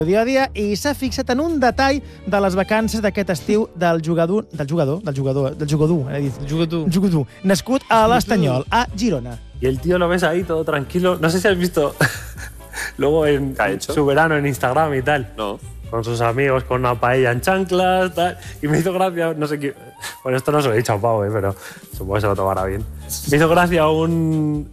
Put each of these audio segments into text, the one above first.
dia a dia i s'ha fixat en un detall de les vacances d'aquest estiu del jugador, nascut a l'Estanyol, a Girona. Y el tío lo ves ahí todo tranquilo. No sé si has visto luego en su verano en Instagram y tal. No. Con sus amigos, con una paella en chanclas, tal. Y me hizo gracia, no sé qué. Bueno, esto no se lo he dicho a Pau, pero supongo que se lo tomará bien. Me hizo gracia un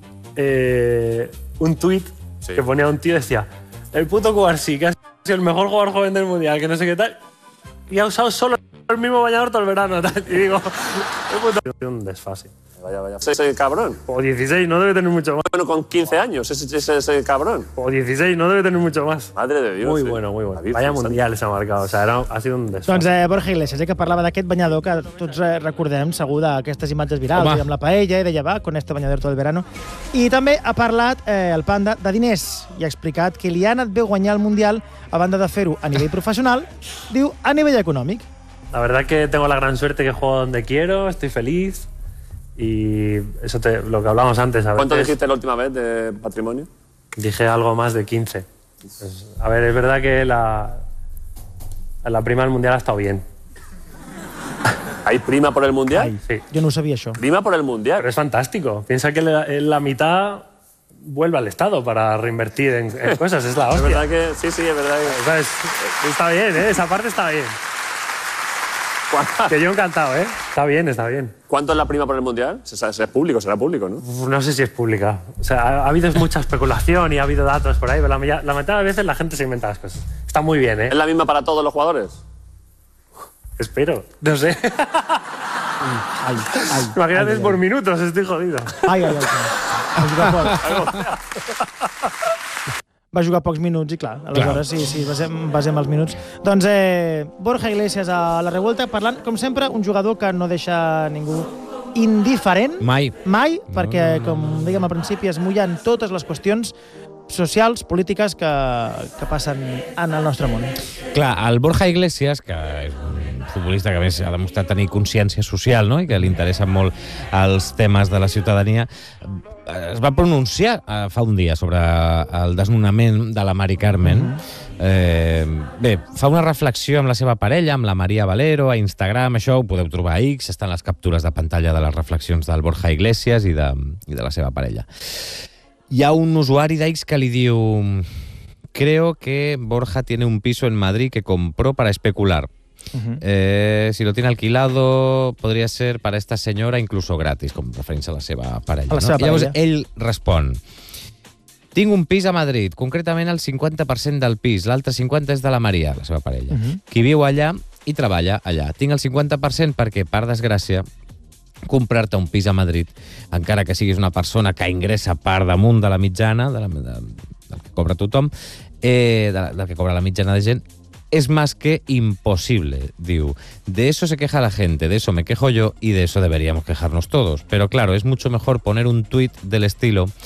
tuit que ponía un tío y decía: el puto Cubarsí, que ha sido el mejor jugador joven del mundial, que no sé qué tal, y ha usado solo el mismo bañador todo el verano, tal. Y digo, el puto un desfase. Vaya. Ese cabrón. O 16, no debe tener mucho más. Bueno, con 15 años, ese cabrón. O 16, no debe tener mucho más. Madre de Dios. Muy bueno. Vaya mundial s'ha marcat, o sea, ha sido un desfase. Doncs Borja Iglesias, que parlava d'aquest banyador que tots recordem segur d'aquestes imatges virals, amb la paella, i deia, va, con este bañador todo el verano. I també ha parlat el Panda de diners i ha explicat que li ha anat bé guanyar el Mundial a banda de fer-ho a nivell professional, diu, a nivell econòmic. La verdad que tengo la gran suerte que juego donde quiero, estoy feliz. Y eso lo que hablábamos antes. ¿Cuánto dijiste la última vez de patrimonio? Dije algo más de 15. Pues, a ver, es verdad que la prima del Mundial ha estado bien. ¿Hay prima por el Mundial? Ay, sí. Yo no sabía eso. Prima por el Mundial. Pero es fantástico. Piensa que la mitad vuelve al Estado para reinvertir en cosas. Es la hostia. Es verdad que sí, es verdad que... O sea, está bien, esa parte está bien. Que yo encantado, Está bien. ¿Cuánto es la prima por el Mundial? Será público, ¿no? No sé si es pública. O sea, ha habido mucha especulación y ha habido datos por ahí, pero la mitad de las veces la gente se inventa las cosas. Está muy bien, ¿Es la misma para todos los jugadores? Espero. No sé. Imagínate, por minutos, estoy jodido. Va jugar pocs minuts i clar, aleshores sí, basem els minuts. Doncs Borja Iglesias a la Revuelta parlant, com sempre, un jugador que no deixa ningú indiferent. Mai, perquè, com dèiem al principi, es mullen totes les qüestions socials, polítiques que passen en el nostre món. Clar, el Borja Iglesias, que és un futbolista que a més ha demostrat tenir consciència social, no?, i que li interessen molt els temes de la ciutadania, es va pronunciar fa un dia sobre el desnonament de la Mari Carmen. Bé, fa una reflexió amb la seva parella, amb la Maria Valero, a Instagram, això ho podeu trobar a X, estan les captures de pantalla de les reflexions del Borja Iglesias i de la seva parella. Hi ha un usuari d'X que li diu: creo que Borja tiene un piso en Madrid que compró para especular. Si lo tiene alquilado, podría ser para esta señora incluso gratis, com referint-se a la seva parella. Llavors ell respon: tinc un pis a Madrid, concretament el 50% del pis, l'altre 50% és de la Maria, la seva parella, qui viu allà i treballa allà. Tinc el 50% perquè, per desgràcia, comprar-te un pis a Madrid, encara que siguis una persona que ingressa per damunt de la mitjana, del que cobra tothom, del que cobra la mitjana de gent, es más que imposible, diu. De eso se queja la gente, de eso me quejo yo y de eso deberíamos quejarnos todos. Pero claro, es mucho mejor poner un tuit del estilo: